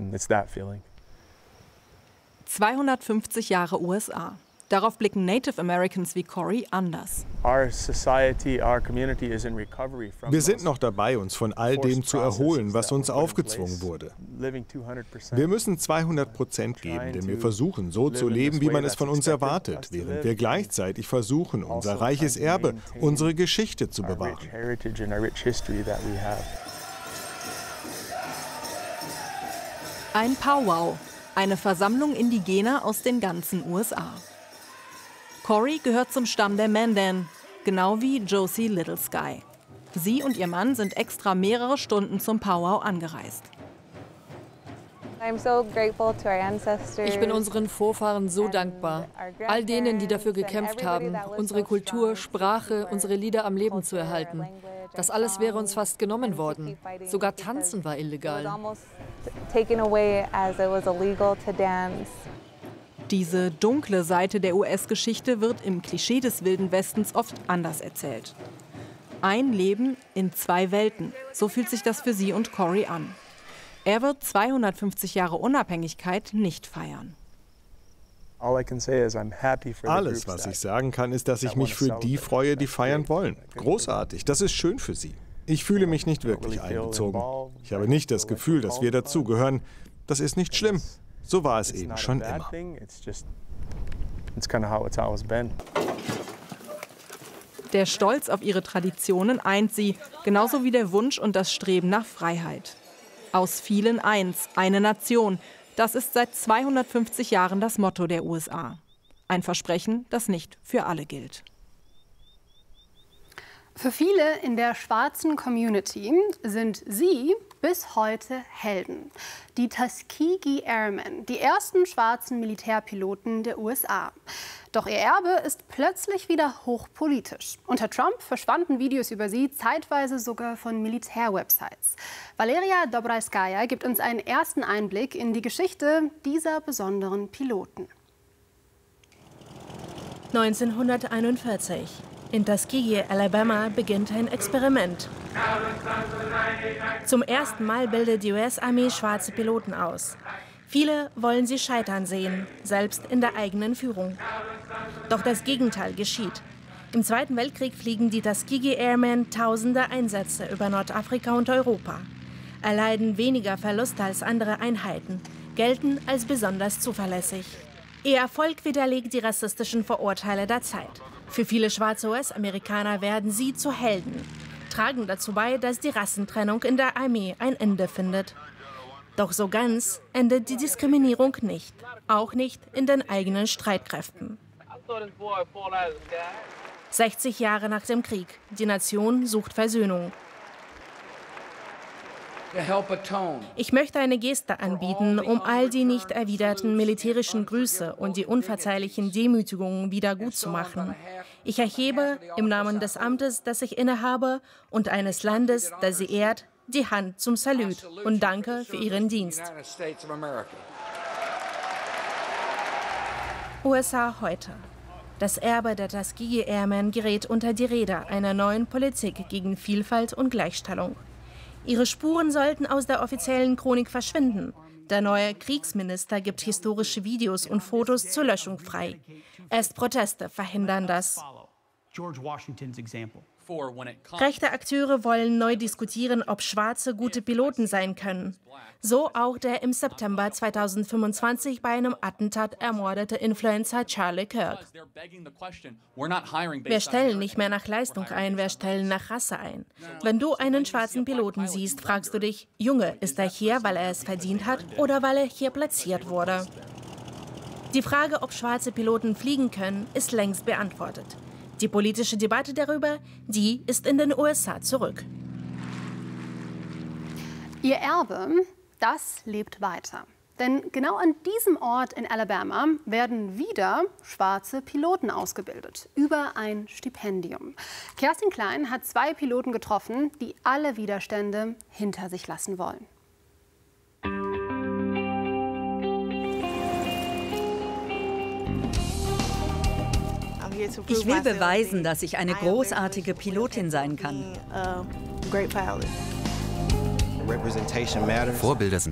It's that feeling. 250 Jahre USA. Darauf blicken Native Americans wie Corey anders. Our society, our community is in recovery from Wir sind noch dabei, uns von all dem zu erholen, was uns aufgezwungen wurde. Wir müssen 200% geben, denn wir versuchen, so zu leben, wie man es von uns erwartet, während wir gleichzeitig versuchen, unser reiches Erbe, unsere Geschichte zu bewahren. Ein Powwow, eine Versammlung Indigener aus den ganzen USA. Corey gehört zum Stamm der Mandan, genau wie Josie Little Sky. Sie und ihr Mann sind extra mehrere Stunden zum Powwow angereist. Ich bin unseren Vorfahren so dankbar. All denen, die dafür gekämpft haben, unsere Kultur, Sprache, unsere Lieder am Leben zu erhalten. Das alles wäre uns fast genommen worden. Sogar Tanzen war illegal. Diese dunkle Seite der US-Geschichte wird im Klischee des Wilden Westens oft anders erzählt. Ein Leben in zwei Welten, so fühlt sich das für sie und Corey an. Er wird 250 Jahre Unabhängigkeit nicht feiern. Alles, was ich sagen kann, ist, dass ich mich für die freue, die feiern wollen. Großartig, das ist schön für sie. Ich fühle mich nicht wirklich einbezogen. Ich habe nicht das Gefühl, dass wir dazugehören. Das ist nicht schlimm. So war es eben schon immer. Der Stolz auf ihre Traditionen eint sie, genauso wie der Wunsch und das Streben nach Freiheit. Aus vielen eins, eine Nation. Das ist seit 250 Jahren das Motto der USA. Ein Versprechen, das nicht für alle gilt. Für viele in der schwarzen Community sind sie bis heute Helden. Die Tuskegee Airmen, die ersten schwarzen Militärpiloten der USA. Doch ihr Erbe ist plötzlich wieder hochpolitisch. Unter Trump verschwanden Videos über sie zeitweise sogar von Militärwebsites. Valeria Dobrajskaja gibt uns einen ersten Einblick in die Geschichte dieser besonderen Piloten. 1941. In Tuskegee, Alabama, beginnt ein Experiment. Zum ersten Mal bildet die US-Armee schwarze Piloten aus. Viele wollen sie scheitern sehen, selbst in der eigenen Führung. Doch das Gegenteil geschieht. Im Zweiten Weltkrieg fliegen die Tuskegee Airmen tausende Einsätze über Nordafrika und Europa. Erleiden weniger Verluste als andere Einheiten, gelten als besonders zuverlässig. Ihr Erfolg widerlegt die rassistischen Vorurteile der Zeit. Für viele schwarze US-Amerikaner werden sie zu Helden, tragen dazu bei, dass die Rassentrennung in der Armee ein Ende findet. Doch so ganz endet die Diskriminierung nicht, auch nicht in den eigenen Streitkräften. 60 Jahre nach dem Krieg, die Nation sucht Versöhnung. Ich möchte eine Geste anbieten, um all die nicht erwiderten militärischen Grüße und die unverzeihlichen Demütigungen wieder gutzumachen. Ich erhebe im Namen des Amtes, das ich innehabe, und eines Landes, das sie ehrt, die Hand zum Salut und danke für Ihren Dienst. USA heute. Das Erbe der Tuskegee Airmen gerät unter die Räder einer neuen Politik gegen Vielfalt und Gleichstellung. Ihre Spuren sollten aus der offiziellen Chronik verschwinden. Der neue Kriegsminister gibt historische Videos und Fotos zur Löschung frei. Erst Proteste verhindern das. Rechte Akteure wollen neu diskutieren, ob Schwarze gute Piloten sein können. So auch der im September 2025 bei einem Attentat ermordete Influencer Charlie Kirk. Wir stellen nicht mehr nach Leistung ein, wir stellen nach Rasse ein. Wenn du einen schwarzen Piloten siehst, fragst du dich, Junge, ist er hier, weil er es verdient hat oder weil er hier platziert wurde? Die Frage, ob schwarze Piloten fliegen können, ist längst beantwortet. Die politische Debatte darüber, die ist in den USA zurück. Ihr Erbe, das lebt weiter. Denn genau an diesem Ort in Alabama werden wieder schwarze Piloten ausgebildet, über ein Stipendium. Kerstin Klein hat 2 Piloten getroffen, die alle Widerstände hinter sich lassen wollen. Ich will beweisen, dass ich eine großartige Pilotin sein kann. Vorbilder sind